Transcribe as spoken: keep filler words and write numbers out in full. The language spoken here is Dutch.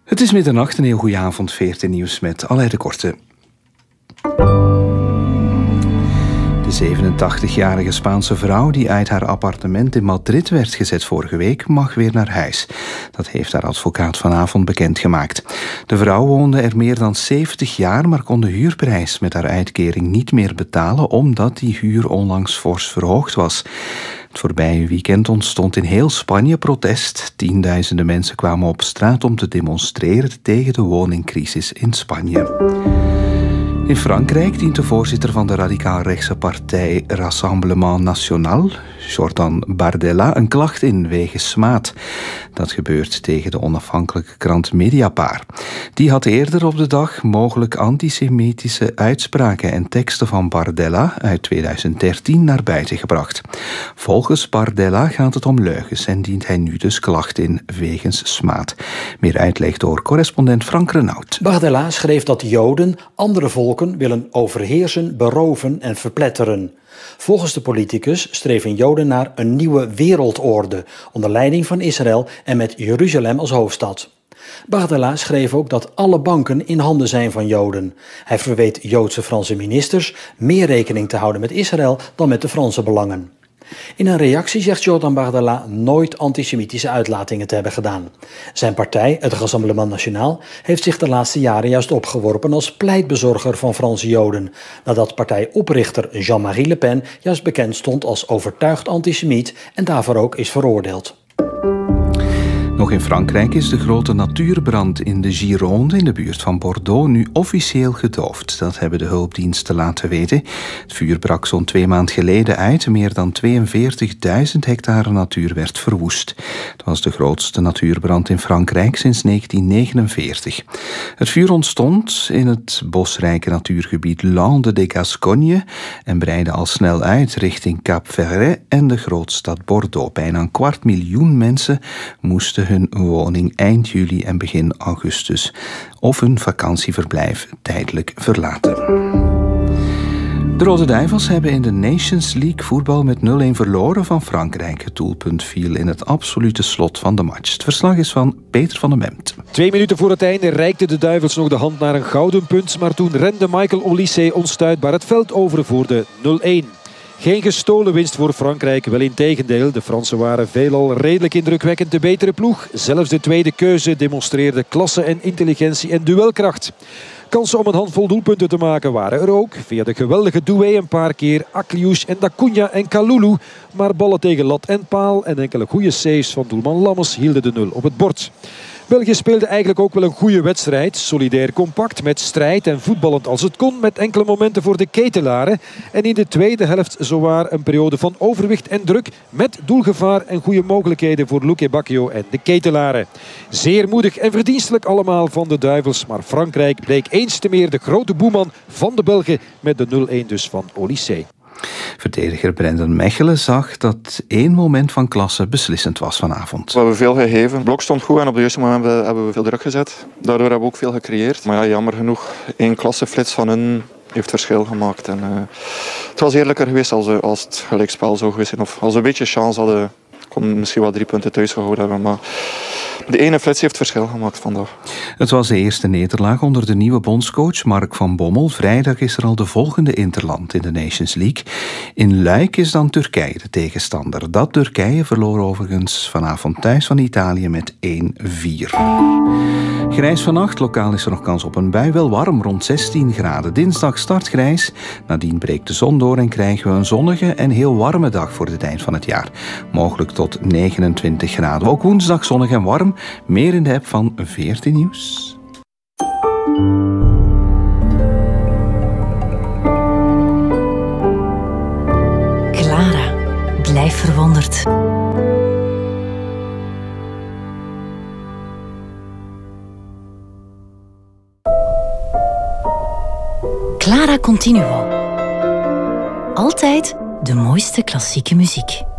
Het is middernacht, een heel goede avond, veertien nieuws met Alain de Korte. De zevenentachtigjarige Spaanse vrouw die uit haar appartement in Madrid werd gezet vorige week mag weer naar huis. Dat heeft haar advocaat vanavond bekendgemaakt. De vrouw woonde er meer dan zeventig jaar, maar kon de huurprijs met haar uitkering niet meer betalen omdat die huur onlangs fors verhoogd was. Het voorbije weekend ontstond in heel Spanje protest. Tienduizenden mensen kwamen op straat om te demonstreren tegen de woningcrisis in Spanje. In Frankrijk dient de voorzitter van de radicaal-rechtse partij Rassemblement National, Jordan Bardella, een klacht in wegens smaad. Dat gebeurt tegen de onafhankelijke krant Mediapart. Die had eerder op de dag mogelijk antisemitische uitspraken en teksten van Bardella uit tweeduizend dertien naar buiten gebracht. Volgens Bardella gaat het om leugens en dient hij nu dus klacht in wegens smaad. Meer uitleg door correspondent Frank Renaud. Bardella schreef dat Joden andere volken willen overheersen, beroven en verpletteren. Volgens de politicus streven Joden naar een nieuwe wereldorde onder leiding van Israël en met Jeruzalem als hoofdstad. Bardella schreef ook dat alle banken in handen zijn van Joden. Hij verweet Joodse Franse ministers meer rekening te houden met Israël dan met de Franse belangen. In een reactie zegt Jordan Bardella nooit antisemitische uitlatingen te hebben gedaan. Zijn partij, het Rassemblement National, heeft zich de laatste jaren juist opgeworpen als pleitbezorger van Franse Joden, nadat partijoprichter Jean-Marie Le Pen juist bekend stond als overtuigd antisemiet en daarvoor ook is veroordeeld. Nog in Frankrijk is de grote natuurbrand in de Gironde in de buurt van Bordeaux nu officieel gedoofd. Dat hebben de hulpdiensten laten weten. Het vuur brak zo'n twee maanden geleden uit. Meer dan tweeënveertigduizend hectare natuur werd verwoest. Het was de grootste natuurbrand in Frankrijk sinds negentien negenenveertig. Het vuur ontstond in het bosrijke natuurgebied Landes de Gascogne en breidde al snel uit richting Cap Ferret en de grootstad Bordeaux. Bijna een kwart miljoen mensen moesten hun woning eind juli en begin augustus of hun vakantieverblijf tijdelijk verlaten. De Rode Duivels hebben in de Nations League voetbal met nul-een verloren van Frankrijk. Het doelpunt viel in het absolute slot van de match. Het verslag is van Peter van den Bemt. Twee minuten voor het einde reikten de Duivels nog de hand naar een gouden punt, maar toen rende Michael Olise onstuitbaar het veld over voor de nul-een. Geen gestolen winst voor Frankrijk, wel integendeel. De Fransen waren veelal redelijk indrukwekkend de betere ploeg. Zelfs de tweede keuze demonstreerde klasse en intelligentie en duelkracht. Kansen om een handvol doelpunten te maken waren er ook. Via de geweldige doué een paar keer Akliouche en Dacuña en Kalulu. Maar ballen tegen lat en paal en enkele goede saves van doelman Lammers hielden de nul op het bord. België speelde eigenlijk ook wel een goede wedstrijd. Solidair compact, met strijd en voetballend als het kon. Met enkele momenten voor de ketelaren. En in de tweede helft zowaar een periode van overwicht en druk. Met doelgevaar en goede mogelijkheden voor Luque Bacchio en de ketelaren. Zeer moedig en verdienstelijk allemaal van de Duivels. Maar Frankrijk bleek eens te meer de grote boeman van de Belgen. Met de nul-een dus van Olise. Verdediger Brendan Mechelen zag dat één moment van klasse beslissend was vanavond. We hebben veel gegeven. Het blok stond goed en op het juiste moment hebben we veel druk gezet. Daardoor hebben we ook veel gecreëerd. Maar ja, jammer genoeg, één klasseflits van hun heeft verschil gemaakt. En, uh, het was eerlijker geweest als, uh, als het gelijkspel zou geweest zijn. Of als we een beetje chance hadden, kon misschien wel drie punten thuis gehouden hebben. Maar de ene flits heeft verschil gemaakt vandaag. Het was de eerste nederlaag onder de nieuwe bondscoach Mark van Bommel. Vrijdag is er al de volgende interland in de Nations League. In Luik is dan Turkije de tegenstander. Dat Turkije verloor overigens vanavond thuis van Italië met één vier. Grijs vannacht, lokaal is er nog kans op een bui. Wel warm, rond zestien graden. Dinsdag start grijs. Nadien breekt de zon door en krijgen we een zonnige en heel warme dag voor het eind van het jaar. Mogelijk tot negenentwintig graden. Ook woensdag zonnig en warm. Meer in de app van veertien Nieuws. Clara, blijf verwonderd. Clara Continuo. Altijd de mooiste klassieke muziek.